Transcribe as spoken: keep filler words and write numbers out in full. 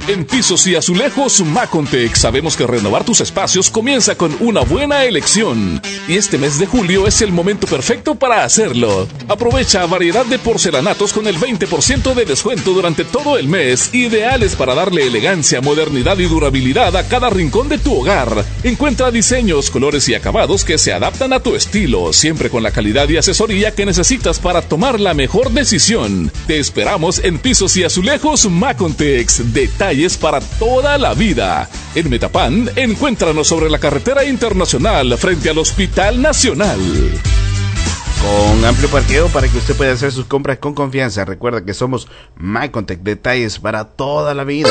En Pisos y Azulejos Macontec sabemos que renovar tus espacios comienza con una buena elección. Y este mes de julio es el momento perfecto para hacerlo. Aprovecha variedad de porcelanatos con el veinte por ciento de descuento durante todo el mes, ideales para darle elegancia, modernidad y durabilidad a cada rincón de tu hogar. Encuentra diseños, colores y acabados que se adaptan a tu estilo, siempre con la calidad y asesoría que necesitas para tomar la mejor decisión. Te esperamos en Pisos y Azulejos Macontec. Detalles para toda la vida. En Metapan, encuéntranos sobre la carretera internacional frente al Hospital Nacional. Con amplio parqueo para que usted pueda hacer sus compras con confianza. Recuerda que somos Macontec, detalles para toda la vida.